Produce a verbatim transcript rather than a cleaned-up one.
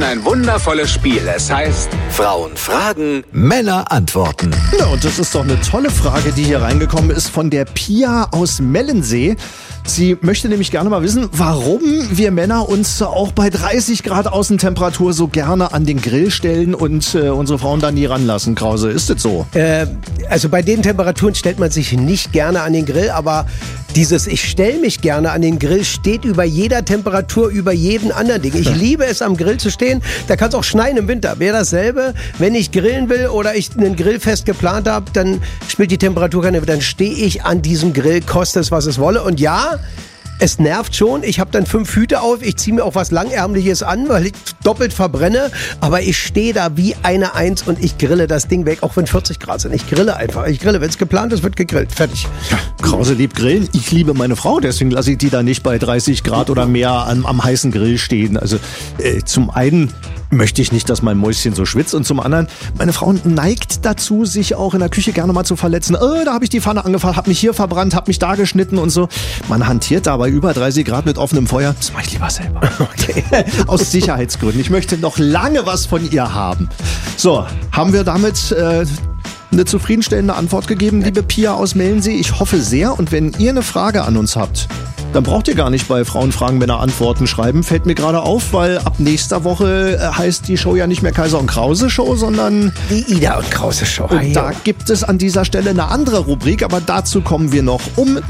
in ein wundervolles Spiel. Es heißt Frauen fragen, Männer antworten. Ja, und das ist doch eine tolle Frage, die hier reingekommen ist von der Pia aus Mellensee. Sie möchte nämlich gerne mal wissen, warum wir Männer uns auch bei dreißig Grad Außentemperatur so gerne an den Grill stellen und äh, unsere Frauen da nie ranlassen. Krause, ist das so? Äh, also bei den Temperaturen stellt man sich nicht gerne an den Grill, aber dieses Ich stelle mich gerne an den Grill steht über jeder Temperatur, über jeden anderen Ding. Ich liebe es, am Grill zu stehen. Da kann es auch schneien im Winter. Wäre dasselbe, wenn ich grillen will oder ich einen Grillfest geplant habe, dann spielt die Temperatur keine Rolle. Dann stehe ich an diesem Grill, koste es, was es wolle. Und ja, es nervt schon. Ich habe dann fünf Hüte auf. Ich ziehe mir auch was Langärmliches an, weil ich doppelt verbrenne. Aber ich stehe da wie eine Eins und ich grille das Ding weg, auch wenn vierzig Grad sind. Ich grille einfach. Ich grille. Wenn es geplant ist, wird gegrillt. Fertig. Ja, Krause liebt Grillen. Ich liebe meine Frau. Deswegen lasse ich die da nicht bei dreißig Grad oder mehr am, am heißen Grill stehen. Also äh, zum einen möchte ich nicht, dass mein Mäuschen so schwitzt. Und zum anderen, meine Frau neigt dazu, sich auch in der Küche gerne mal zu verletzen. Oh, da habe ich die Pfanne angefahren, habe mich hier verbrannt, habe mich da geschnitten und so. Man hantiert da bei über dreißig Grad mit offenem Feuer. Das mache ich lieber selber. Okay. Aus Sicherheitsgründen. Ich möchte noch lange was von ihr haben. So, haben wir damit äh, eine zufriedenstellende Antwort gegeben, liebe Pia aus Mellensee? Ich hoffe sehr. Und wenn ihr eine Frage an uns habt, dann braucht ihr gar nicht bei Frauen fragen, Männer antworten schreiben. Fällt mir gerade auf, weil ab nächster Woche heißt die Show ja nicht mehr Kaiser und Krause Show, sondern die Ida und Krause Show. Und da gibt es an dieser Stelle eine andere Rubrik, aber dazu kommen wir noch um